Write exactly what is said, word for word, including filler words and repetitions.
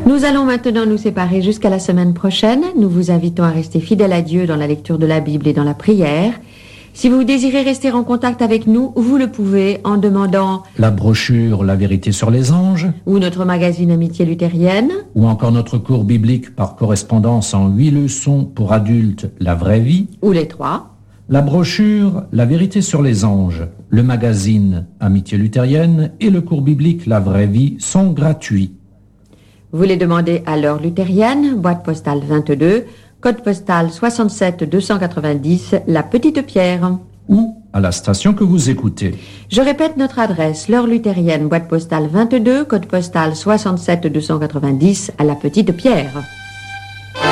Nous allons maintenant nous séparer jusqu'à la semaine prochaine. Nous vous invitons à rester fidèles à Dieu dans la lecture de la Bible et dans la prière. Si vous désirez rester en contact avec nous, vous le pouvez en demandant la brochure La vérité sur les anges, ou notre magazine Amitié luthérienne, ou encore notre cours biblique par correspondance en huit leçons pour adultes, La vraie vie, ou les trois. La brochure La vérité sur les anges, le magazine Amitié luthérienne et le cours biblique La vraie vie sont gratuits. Vous les demandez à l'heure luthérienne, boîte postale vingt-deux, code postal soixante-sept deux cent quatre-vingt-dix, La Petite Pierre. Ou à la station que vous écoutez. Je répète notre adresse, l'heure luthérienne, boîte postale vingt-deux, code postal soixante-sept deux cent quatre-vingt-dix, à La Petite Pierre.